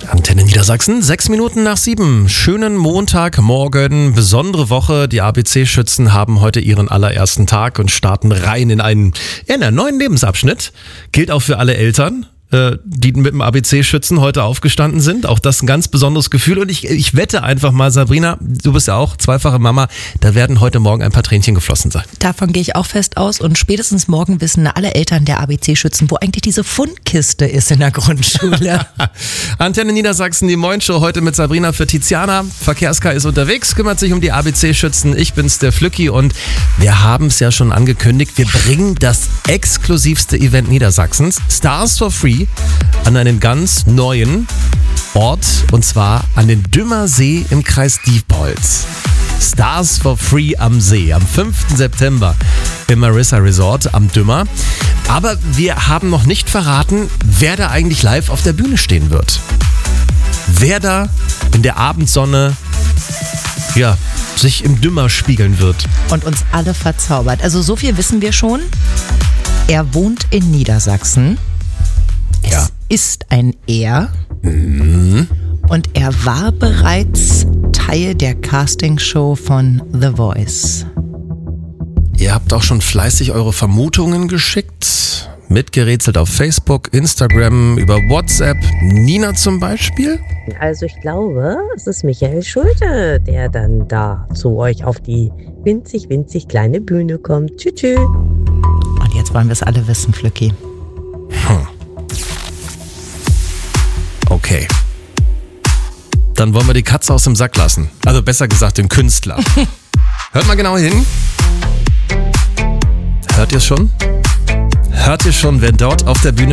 Antenne Niedersachsen, 6 Minuten nach 7. Schönen Montagmorgen, besondere Woche. Die ABC-Schützen haben heute ihren allerersten Tag und starten rein in einen neuen Lebensabschnitt. Gilt auch für alle Eltern, die mit dem ABC-Schützen heute aufgestanden sind. Auch das ein ganz besonderes Gefühl. Und ich wette einfach mal, Sabrina, du bist ja auch zweifache Mama, da werden heute Morgen ein paar Tränchen geflossen sein. Davon gehe ich auch fest aus. Und spätestens morgen wissen alle Eltern der ABC-Schützen, wo eigentlich diese Fundkiste ist in der Grundschule. Antenne Niedersachsen, die Moin-Show heute mit Sabrina für Tiziana. Verkehrska ist unterwegs, kümmert sich um die ABC-Schützen. Ich bin's, der Flücki, und wir haben es ja schon angekündigt. Wir bringen das exklusivste Event Niedersachsens, Stars for Free, an einen ganz neuen Ort, und zwar an den Dümmer See im Kreis Diepholz. Stars for Free am See, am 5. September im Marissa Resort am Dümmer. Aber wir haben noch nicht verraten, wer da eigentlich live auf der Bühne stehen wird. Wer da in der Abendsonne, sich im Dümmer spiegeln wird. Und uns alle verzaubert. Also so viel wissen wir schon. Er wohnt in Niedersachsen. Ja. Es ist ein Er. Und er war bereits Teil der Castingshow von The Voice. Ihr habt auch schon fleißig eure Vermutungen geschickt, mitgerätselt auf Facebook, Instagram, über WhatsApp. Nina zum Beispiel? Also ich glaube, es ist Michael Schulte, der dann da zu euch auf die winzig, winzig kleine Bühne kommt. Tschüss. Und jetzt wollen wir es alle wissen, Flücki. Okay. Dann wollen wir die Katze aus dem Sack lassen. Also besser gesagt den Künstler. Hört mal genau hin. Hört ihr schon? Hört ihr schon, wer dort auf der Bühne